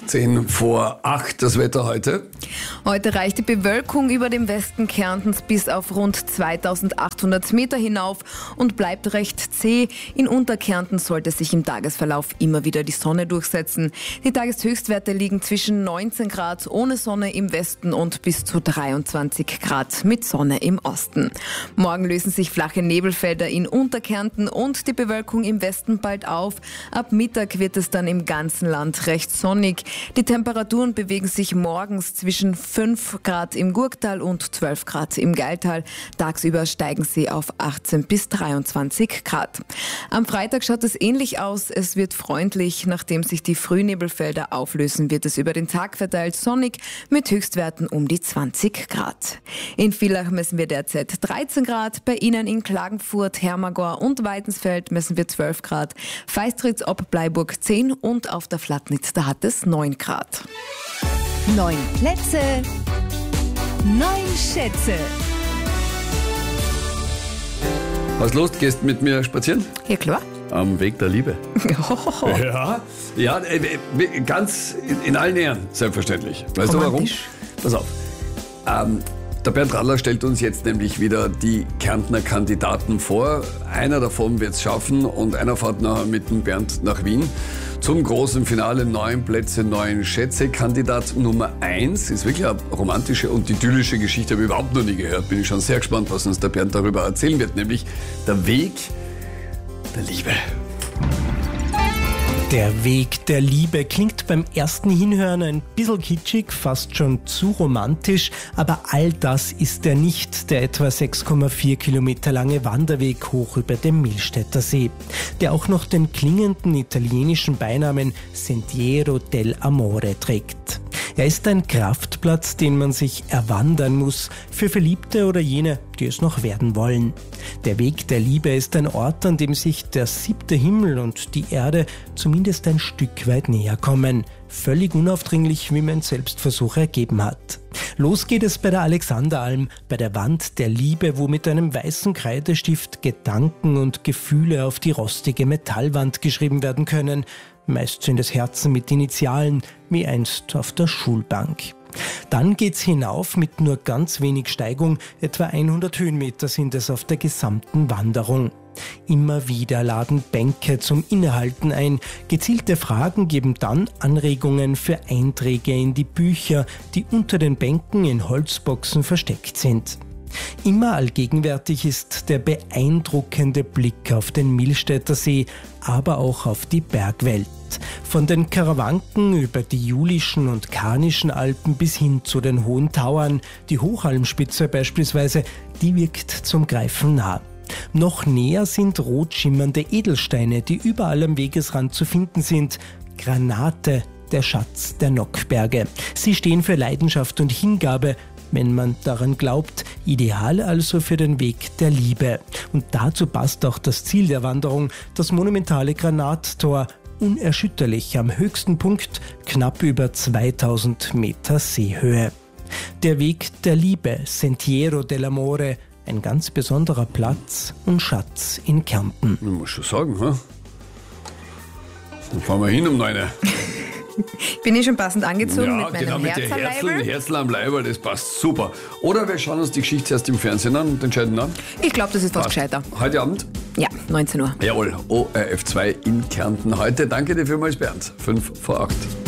7:10 das Wetter heute. Heute reicht die Bewölkung über dem Westen Kärntens bis auf rund 2800 Meter hinauf und bleibt recht zäh. In Unterkärnten sollte sich im Tagesverlauf immer wieder die Sonne durchsetzen. Die Tageshöchstwerte liegen zwischen 19 Grad ohne Sonne im Westen und bis zu 23 Grad mit Sonne im Osten. Morgen lösen sich flache Nebelfelder in Unterkärnten und die Bewölkung im Westen bald auf. Ab Mittag wird es dann im ganzen Land recht sonnig. Die Temperaturen bewegen sich morgens zwischen 5 Grad im Gurktal und 12 Grad im Gailtal. Tagsüber steigen sie auf 18 bis 23 Grad. Am Freitag schaut es ähnlich aus. Es wird freundlich. Nachdem sich die Frühnebelfelder auflösen, wird es über den Tag verteilt sonnig mit Höchstwerten um die 20 Grad. In Villach messen wir derzeit 13 Grad. Bei Ihnen in Klagenfurt, Hermagor und Weidensfeld messen wir 12 Grad. Feistritz ob Bleiburg 10 und auf der Flatnitz, da hat es 9 Grad. 9 Plätze, 9 Schätze. Was los? Gehst mit mir spazieren? Ja, klar. Am Weg der Liebe. Ja, ganz in allen Ehren, selbstverständlich. Weißt du warum? Pass auf. Der Bernd Radler stellt uns jetzt nämlich wieder die Kärntner Kandidaten vor. Einer davon wird es schaffen und einer fährt nachher mit dem Bernd nach Wien. Zum großen Finale 9 Plätze, 9 Schätze. Kandidat Nummer 1 ist wirklich eine romantische und idyllische Geschichte, habe ich überhaupt noch nie gehört. Bin ich schon sehr gespannt, was uns der Bernd darüber erzählen wird, nämlich der Weg der Liebe. Der Weg der Liebe klingt beim ersten Hinhören ein bisschen kitschig, fast schon zu romantisch, aber all das ist er nicht, der etwa 6,4 Kilometer lange Wanderweg hoch über dem Millstätter See, der auch noch den klingenden italienischen Beinamen Sentiero dell'Amore trägt. Er ist ein Kraftplatz, den man sich erwandern muss, für Verliebte oder jene, die es noch werden wollen. Der Weg der Liebe ist ein Ort, an dem sich der 7. Himmel und die Erde zumindest ein Stück weit näher kommen. Völlig unaufdringlich, wie mein Selbstversuch ergeben hat. Los geht es bei der Alexanderalm, bei der Wand der Liebe, wo mit einem weißen Kreidestift Gedanken und Gefühle auf die rostige Metallwand geschrieben werden können. Meist sind es Herzen mit Initialen, wie einst auf der Schulbank. Dann geht's hinauf mit nur ganz wenig Steigung, etwa 100 Höhenmeter sind es auf der gesamten Wanderung. Immer wieder laden Bänke zum Innehalten ein. Gezielte Fragen geben dann Anregungen für Einträge in die Bücher, die unter den Bänken in Holzboxen versteckt sind. Immer allgegenwärtig ist der beeindruckende Blick auf den Millstätter See, aber auch auf die Bergwelt. Von den Karawanken über die Julischen und Karnischen Alpen bis hin zu den hohen Tauern, die Hochalmspitze beispielsweise, die wirkt zum Greifen nah. Noch näher sind rot schimmernde Edelsteine, die überall am Wegesrand zu finden sind. Granate, der Schatz der Nockberge. Sie stehen für Leidenschaft und Hingabe, wenn man daran glaubt, ideal also für den Weg der Liebe. Und dazu passt auch das Ziel der Wanderung, das monumentale Granattor, unerschütterlich am höchsten Punkt, knapp über 2000 Meter Seehöhe. Der Weg der Liebe, Sentiero dell'Amore, ein ganz besonderer Platz und Schatz in Kärnten. Ich muss schon sagen, Dann fahren wir hin um 9 Uhr. Bin ich schon passend angezogen mit meinem genau, mit der Herzl am Leiberl, das passt super. Oder wir schauen uns die Geschichte erst im Fernsehen an und entscheiden dann. Ich glaube, das ist was gescheiter. Heute Abend? Ja, 19 Uhr. Jawohl, ORF 2 in Kärnten heute. Danke dir vielmals, Bernd. 5 vor 8.